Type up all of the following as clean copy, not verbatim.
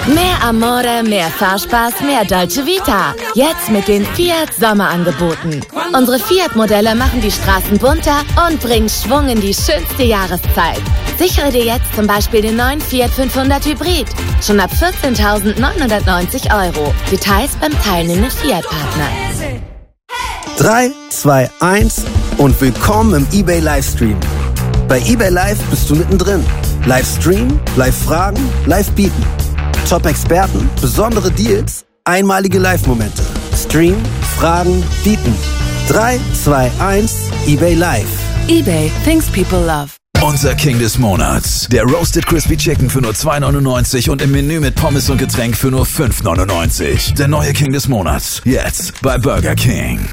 Mehr Amore, mehr Fahrspaß, mehr Dolce Vita. Jetzt mit den Fiat Sommerangeboten. Unsere Fiat-Modelle machen die Straßen bunter und bringen Schwung in die schönste Jahreszeit. Sichere dir jetzt zum Beispiel den neuen Fiat 500 Hybrid. Schon ab 14.990 €. Details beim teilnehmenden Fiat-Partner. 3, 2, 1 und willkommen im eBay Livestream. Bei eBay Live bist du mittendrin. Livestream, Live-Fragen, Live-Bieten. Top-Experten, besondere Deals, einmalige Live-Momente. Stream, Fragen, Bieten. 3, 2, 1, eBay Live. eBay, things people love. Unser King des Monats. Der Roasted Crispy Chicken für nur 2,99 und im Menü mit Pommes und Getränk für nur 5,99. Der neue King des Monats. Jetzt bei Burger King.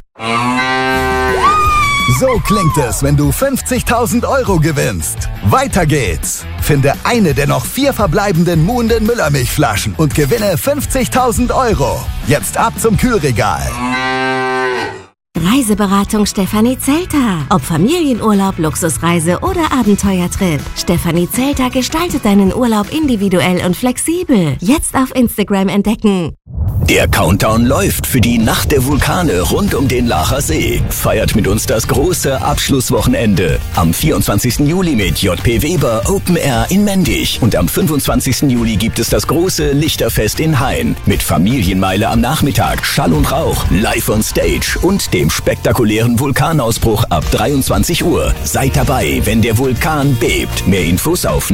So klingt es, wenn du 50.000 € gewinnst. Weiter geht's. Finde eine der noch 4 verbleibenden Muhnden Müllermilchflaschen und gewinne 50.000 €. Jetzt ab zum Kühlregal. Reiseberatung Stefanie Zelter. Ob Familienurlaub, Luxusreise oder Abenteuertrip. Stefanie Zelter gestaltet deinen Urlaub individuell und flexibel. Jetzt auf Instagram entdecken. Der Countdown läuft für die Nacht der Vulkane rund um den Laacher See. Feiert mit uns das große Abschlusswochenende. Am 24. Juli mit JP Weber Open Air in Mendig. Und am 25. Juli gibt es das große Lichterfest in Hain. Mit Familienmeile am Nachmittag, Schall und Rauch, live on stage und dem spektakulären Vulkanausbruch ab 23 Uhr. Seid dabei, wenn der Vulkan bebt. Mehr Infos auf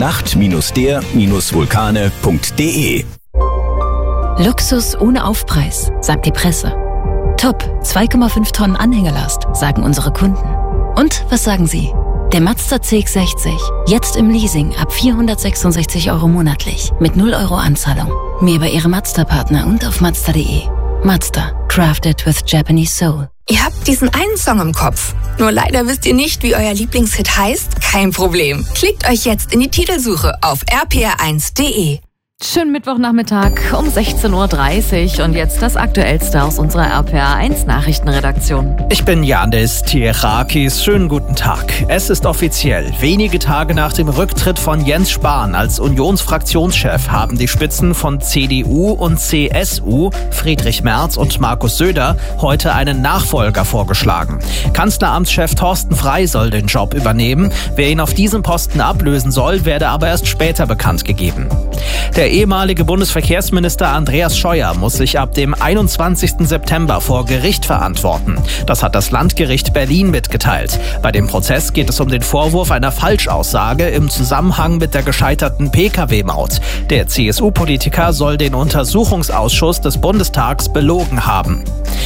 nacht-der-vulkane.de. Luxus ohne Aufpreis, sagt die Presse. Top, 2,5 Tonnen Anhängelast, sagen unsere Kunden. Und was sagen Sie? Der Mazda CX-60, jetzt im Leasing ab 466 € monatlich, mit 0 € Anzahlung. Mehr bei Ihrem Mazda-Partner und auf Mazda.de. Mazda, crafted with Japanese soul. Ihr habt diesen einen Song im Kopf. Nur leider wisst ihr nicht, wie euer Lieblingshit heißt? Kein Problem. Klickt euch jetzt in die Titelsuche auf rpr1.de. Schönen Mittwochnachmittag um 16:30 Uhr und jetzt das Aktuellste aus unserer RPR1 Nachrichtenredaktion. Ich bin Janis Tierakis. Schönen guten Tag. Es ist offiziell. Wenige Tage nach dem Rücktritt von Jens Spahn als Unionsfraktionschef haben die Spitzen von CDU und CSU, Friedrich Merz und Markus Söder, heute einen Nachfolger vorgeschlagen. Kanzleramtschef Thorsten Frey soll den Job übernehmen. Wer ihn auf diesem Posten ablösen soll, werde aber erst später bekannt gegeben. Der ehemalige Bundesverkehrsminister Andreas Scheuer muss sich ab dem 21. September vor Gericht verantworten. Das hat das Landgericht Berlin mitgeteilt. Bei dem Prozess geht es um den Vorwurf einer Falschaussage im Zusammenhang mit der gescheiterten Pkw-Maut. Der CSU-Politiker soll den Untersuchungsausschuss des Bundestags belogen haben.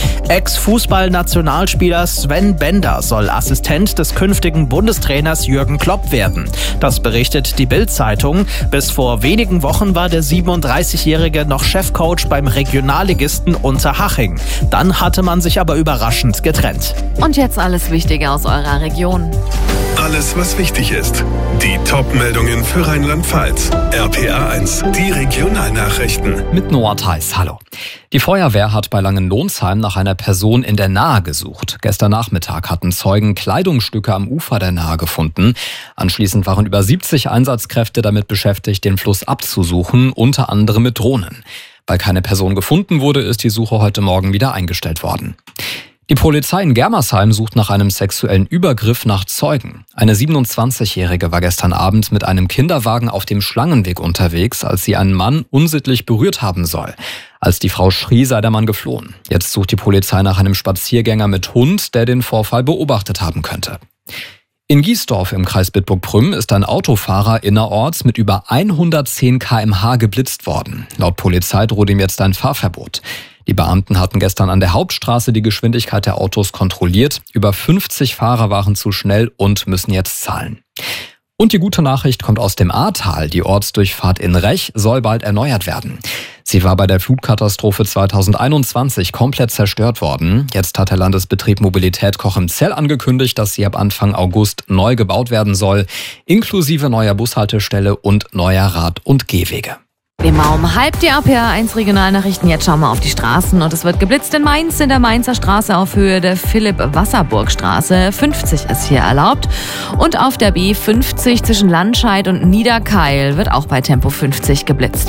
Ex-Fußball-Nationalspieler Sven Bender soll Assistent des künftigen Bundestrainers Jürgen Klopp werden. Das berichtet die Bild-Zeitung. Bis vor wenigen Wochen war der 37-Jährige noch Chefcoach beim Regionalligisten Unterhaching. Dann hatte man sich aber überraschend getrennt. Und jetzt alles Wichtige aus eurer Region. Alles, was wichtig ist. Die Top-Meldungen für Rheinland-Pfalz. RPR1, die Regionalnachrichten. Mit Noah Theis, hallo. Die Feuerwehr hat bei Langenlohnsheim nach einer Person in der Nahe gesucht. Gestern Nachmittag hatten Zeugen Kleidungsstücke am Ufer der Nahe gefunden. Anschließend waren über 70 Einsatzkräfte damit beschäftigt, den Fluss abzusuchen, unter anderem mit Drohnen. Weil keine Person gefunden wurde, ist die Suche heute Morgen wieder eingestellt worden. Die Polizei in Germersheim sucht nach einem sexuellen Übergriff nach Zeugen. Eine 27-Jährige war gestern Abend mit einem Kinderwagen auf dem Schlangenweg unterwegs, als sie einen Mann unsittlich berührt haben soll. Als die Frau schrie, sei der Mann geflohen. Jetzt sucht die Polizei nach einem Spaziergänger mit Hund, der den Vorfall beobachtet haben könnte. In Giesdorf im Kreis Bitburg-Prüm ist ein Autofahrer innerorts mit über 110 km/h geblitzt worden. Laut Polizei droht ihm jetzt ein Fahrverbot. Die Beamten hatten gestern an der Hauptstraße die Geschwindigkeit der Autos kontrolliert. Über 50 Fahrer waren zu schnell und müssen jetzt zahlen. Und die gute Nachricht kommt aus dem Ahrtal. Die Ortsdurchfahrt in Rech soll bald erneuert werden. Sie war bei der Flutkatastrophe 2021 komplett zerstört worden. Jetzt hat der Landesbetrieb Mobilität Cochem-Zell angekündigt, dass sie ab Anfang August neu gebaut werden soll, inklusive neuer Bushaltestelle und neuer Rad- und Gehwege. Immer um halb die RPR1 Regionalnachrichten. Jetzt schauen wir auf die Straßen und es wird geblitzt in Mainz, in der Mainzer Straße auf Höhe der Philipp-Wasserburg-Straße. 50 ist hier erlaubt. Und auf der B50 zwischen Landscheid und Niederkeil wird auch bei Tempo 50 geblitzt.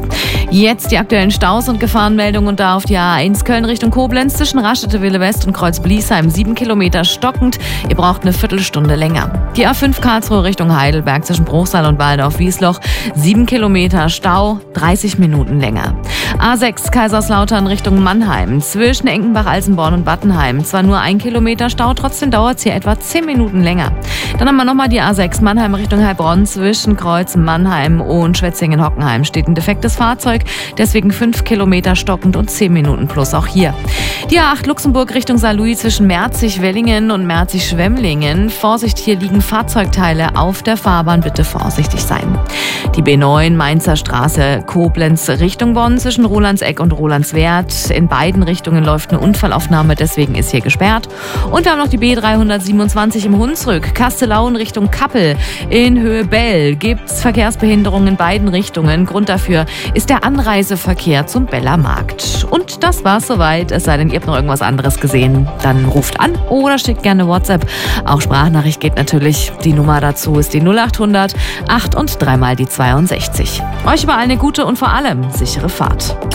Jetzt die aktuellen Staus und Gefahrenmeldungen und da auf die A1 Köln Richtung Koblenz zwischen Raschete-Wille West und Kreuz-Bliesheim 7 Kilometer stockend. Ihr braucht eine Viertelstunde länger. Die A5 Karlsruhe Richtung Heidelberg zwischen Bruchsal und Waldorf-Wiesloch 7 Kilometer Stau, 30 Minuten länger. A6 Kaiserslautern Richtung Mannheim zwischen Enkenbach-Alsenborn und Battenheim. Zwar nur 1 Kilometer Stau, trotzdem dauert es hier etwa 10 Minuten länger. Dann haben wir nochmal die A6 Mannheim Richtung Heilbronn zwischen Kreuz Mannheim und Schwetzingen-Hockenheim. Steht ein defektes Fahrzeug, deswegen 5 Kilometer stockend und 10 Minuten plus auch hier. Die A8 Luxemburg Richtung Saarlouis zwischen Merzig-Wellingen und Merzig-Schwemmlingen. Vorsicht, hier liegen Fahrzeugteile auf der Fahrbahn, bitte vorsichtig sein. Die B9 Mainzer Straße Koblenz Richtung Bonn zwischen Rolandseck und Rolandswerth. In beiden Richtungen läuft eine Unfallaufnahme, deswegen ist hier gesperrt. Und wir haben noch die B327 im Hunsrück, Kastellaun Richtung Kappel. In Höhe Bell gibt es Verkehrsbehinderungen in beiden Richtungen. Grund dafür ist der Anreiseverkehr zum Bellermarkt. Und das war's soweit, es sei denn, ihr habt noch irgendwas anderes gesehen. Dann ruft an oder schickt gerne WhatsApp. Auch Sprachnachricht geht natürlich. Die Nummer dazu ist die 0800 8 und 3 mal die 62. Euch überall eine gute und vor allem sichere Fahrt.